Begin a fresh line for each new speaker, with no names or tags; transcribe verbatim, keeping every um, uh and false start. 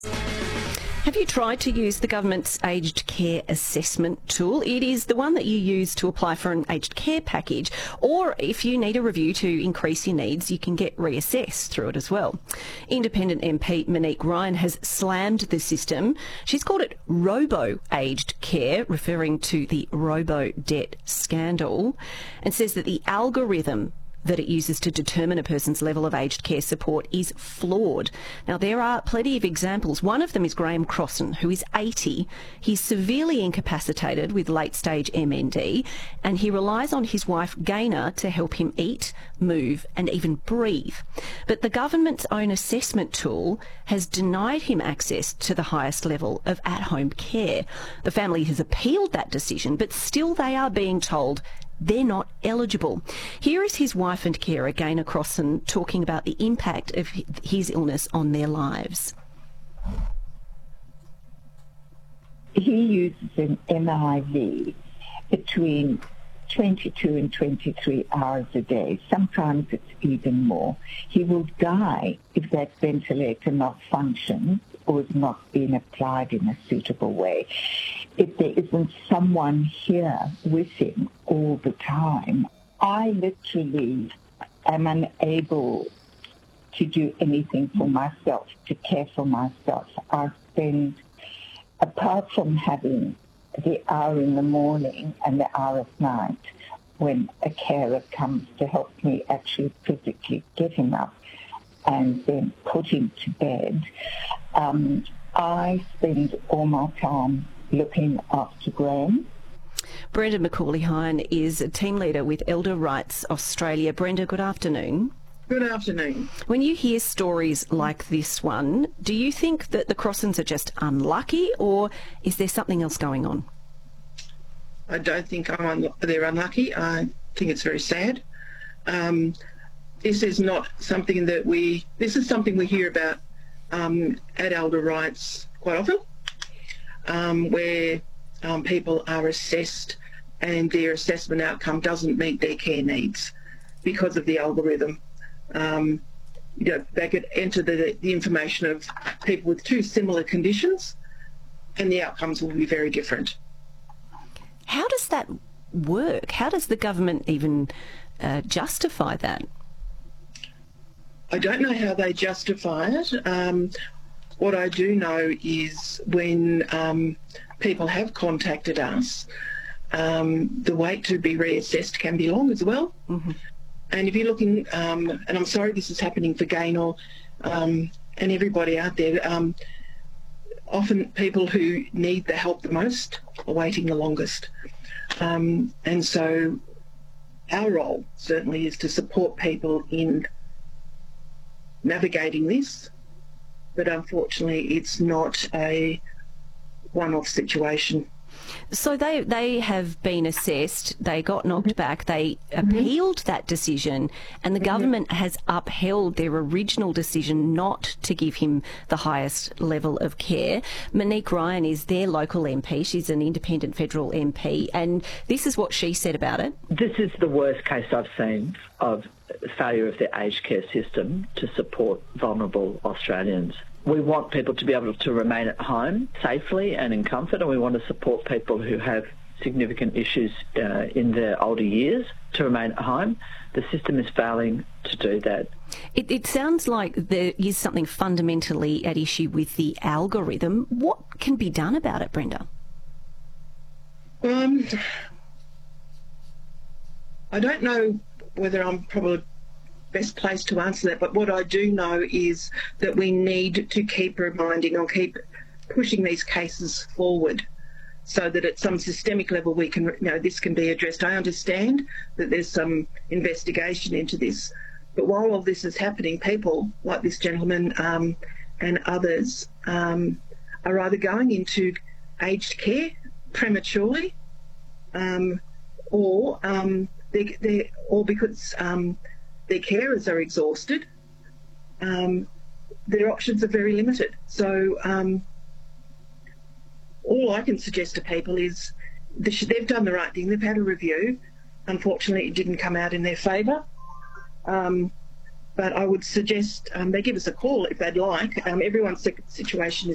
Have you tried to use the government's aged care assessment tool? It is the one that you use to apply for an aged care package, or if you need a review to increase your needs, you can get reassessed through it as well. Independent M P Monique Ryan has slammed the system. She's called it robo-aged care, referring to the robo-debt scandal, and says that the algorithm that it uses to determine a person's level of aged care support is flawed. Now, there are plenty of examples. One of them is Graham Crossan, who is eighty. He's severely incapacitated with late-stage M N D, and he relies on his wife, Gaynor, to help him eat, move and even breathe. But the government's own assessment tool has denied him access to the highest level of at-home care. The family has appealed that decision, but still they are being told they're not eligible. Here is his wife and carer, Gaynor Crossan, talking about the impact of his illness on their lives.
He uses an M I V between twenty-two and twenty-three hours a day. Sometimes it's even more. He will die if that ventilator malfunctions or is not being applied in a suitable way. If there isn't someone here with him all the time, I literally am unable to do anything for myself, to care for myself. I spend, apart from having the hour in the morning and the hour at night when a carer comes to help me actually physically get him up and then put him to bed, um, I spend all my time looking after Graham.
Brenda McCauley-Hine is a team leader with Elder Rights Australia. Brenda, good afternoon.
Good afternoon.
When you hear stories like this one, do you think that the Crossans are just unlucky, or is there something else going on?
I don't think I'm un- they're unlucky. I think it's very sad. Um, this is not something that we, this is something we hear about um, at Elder Rights quite often, um, where um, people are assessed and their assessment outcome doesn't meet their care needs because of the algorithm. Um, you know, they could enter the, the information of people with two similar conditions and the outcomes will be very different.
How does that work? How does the government even uh, justify that?
I don't know how they justify it. Um, what I do know is when um, people have contacted us, um, the wait to be reassessed can be long as well. Mm-hmm. And if you're looking, um, and I'm sorry this is happening for Gaynor um, and everybody out there, um, often people who need the help the most are waiting the longest. Um, and so our role certainly is to support people in navigating this, but unfortunately it's not a one-off situation.
So they they have been assessed, they got knocked back, they appealed mm-hmm. that decision, and the mm-hmm. government has upheld their original decision not to give him the highest level of care. Monique Ryan is their local M P. She's an independent federal M P, and this is what she said about it.
This is the worst case I've seen of failure of the aged care system to support vulnerable Australians. We want people to be able to remain at home safely and in comfort, and we want to support people who have significant issues uh, in their older years to remain at home. The system is failing to do that.
It, it sounds like there is something fundamentally at issue with the algorithm. What can be done about it, Brenda?
Um, I don't know whether I'm probably best place to answer that, but what I do know is that we need to keep reminding or keep pushing these cases forward so that at some systemic level we can, you know, this can be addressed. I understand that there's some investigation into this, but while all this is happening, people like this gentleman um, and others um, are either going into aged care prematurely um, or um, they, they, or because um, their carers are exhausted, um, their options are very limited. So um, all I can suggest to people is they've done the right thing. They've had a review. Unfortunately, it didn't come out in their favour. Um, but I would suggest um, they give us a call if they'd like. Um, everyone's situation is